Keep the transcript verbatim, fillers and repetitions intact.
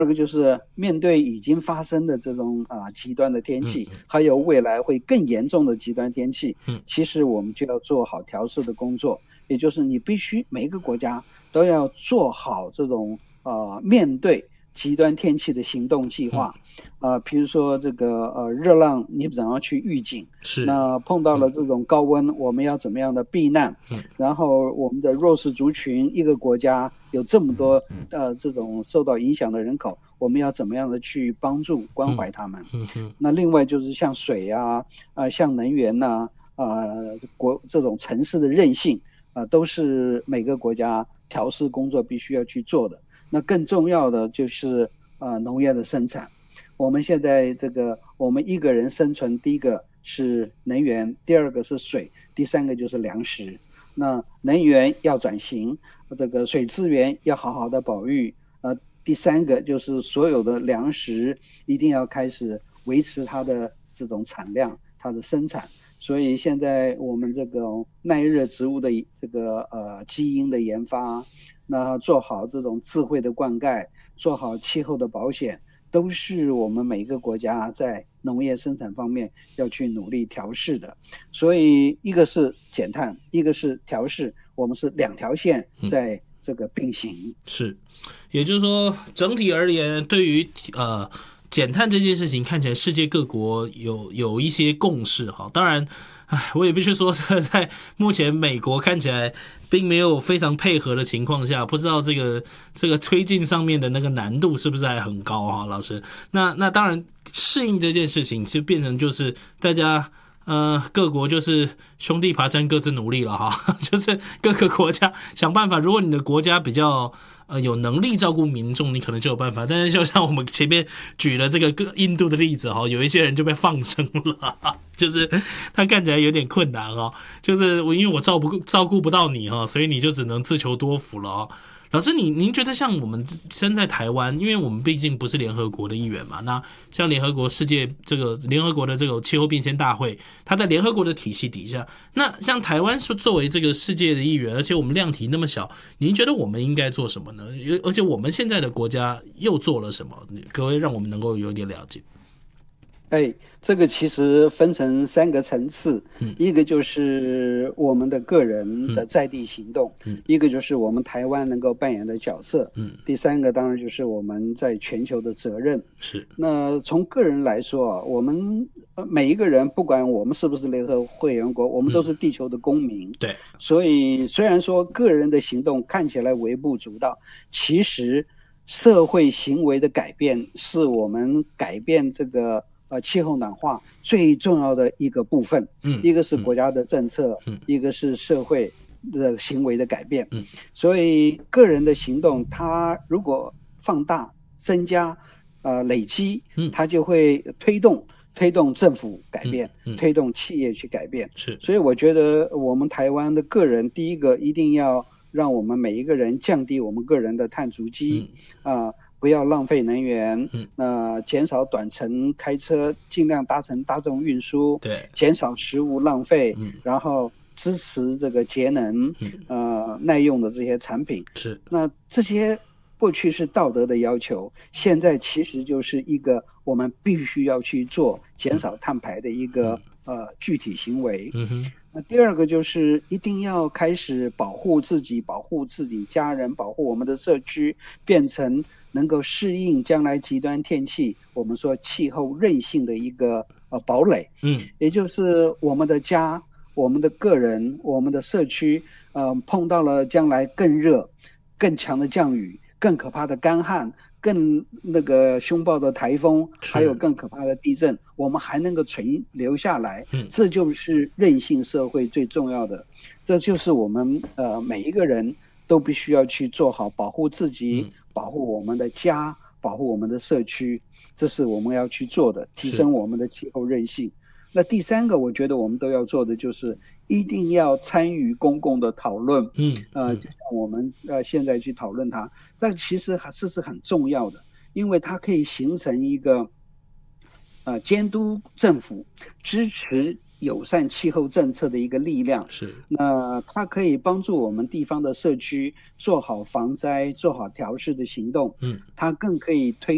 二个就是面对已经发生的这种啊极端的天气， 嗯还有未来会更严重的极端天气， 嗯其实我们就要做好调试的工作，也就是你必须每一个国家都要做好这种呃面对极端天气的行动计嗯， 划，呃，比如说这个呃热浪，你怎么样去预警？ 是， 那碰到嗯了这种高温，我们要怎么样的避难？ 嗯然后我们的弱势族群，一个国家有这么多呃这种受到影响的人口，我们要怎么样的去帮助关嗯怀他们？ 嗯嗯那另外就是像水啊，呃，像能源呐、呃，国这种城市的韧性啊、呃都是每个国家调试工作必须要去做的。那更重要的就是呃农业的生产。我们现在这个，我们一个人生存，第一个是能源，第二个是水，第三个就是粮食。那能源要转型，这个水资源要好好的保育，呃，第三个就是所有的粮食一定要开始维持它的这种产量，它的生产。所以现在我们这个耐热植物的这个呃基因的研发，那做好这种智慧的灌溉，做好气候的保险，都是我们每个国家在农业生产方面要去努力调试的。所以一个是减碳，一个是调试，我们是两条线嗯。 在这个并行。 是，也就是说，整体而言，对于呃减碳这件事情，看起来世界各国有有一些共识哈。当然，唉，我也必须说，在目前美国看起来并没有非常配合的情况下，不知道这个这个推进上面的那个难度是不是还很高哈，老师。那那当然，适应这件事情，其实变成就是大家。呃，各国就是兄弟爬山各自努力了哈，就是各个国家想办法。如果你的国家比较呃有能力照顾民众，你可能就有办法。但是就像我们前面举了这个印度的例子哈，有一些人就被放生了，就是他看起来有点困难哈。就是我因为我照不照顾不到你哈，所以你就只能自求多福了哈。老师，你您觉得像我们身在台湾，因为我们毕竟不是联合国的一员嘛，那像联合国世界这个联合国的这个气候变迁大会，它在联合国的体系底下，那像台湾是作为这个世界的一员，而且我们量体那么小，您觉得我们应该做什么呢？而且我们现在的国家又做了什么？各位让我们能够有点了解。 哎，这个其实分成三个层次， 嗯一个就是我们的个人的嗯在地行动， 嗯一个就是我们台湾能够扮演的角色， 嗯， 第三个当然就是我们在全球的责任。 是， 那从个人来说啊，我们呃每一个人，不管我们是不是联合会员国，我们都嗯， 是地球的公民。 对， 所以虽然说个人的行动看起来微不足道，其实社会行为的改变是我们改变这个呃气候暖化最重要的一个部分。 嗯， 一个是嗯国家的政策， 嗯一个是社会的行为的改变。 嗯所以个人的行动，它如果放大、增加、呃累积， 嗯它就会推动推动政府改变， 嗯嗯推动企业去改变。 是， 所以我觉得我们台湾的个人，第一个一定要让我们每一个人降低我们个人的碳足迹嗯啊、不要浪费能源， 嗯那、减少短程开车，尽量搭乘大众运输， 对， 减少食物浪费， 嗯然后支持这个节能， 嗯呃，耐用的这些产品。 是， 那这些过去是道德的要求，现在其实就是一个我们必须要去做减少碳排的一个、呃具体行为。 嗯哼， 那第二个就是一定要开始保护自己，保护自己家人，保护我们的社区，变成能够适应将来极端天气，我们说气候韧性的一个呃堡垒。 嗯也就是我们的家、我们的个人、我们的社区，呃，碰到了将来更热、更强的降雨、更可怕的干旱、更那个凶暴的台风， 是还有更可怕的地震，我们还能够存留下来， 嗯这就是韧性社会最重要的。这就是我们呃每一个人都必须要去做好保护自己、 嗯保护我们的家、保护我们的社区，这是我们要去做的，提是升我们的气候韧性。那第三个，我觉得我们都要做的就是一定要参与公共的讨论， 嗯呃， 嗯就像我们呃现在去讨论它，但其实还是是很重要的，因为它可以形成一个呃监督政府、支持友善气候政策的一个力量。 是， 那它可以帮助我们地方的社区做好防灾、做好调试的行动， 嗯。 它更可以推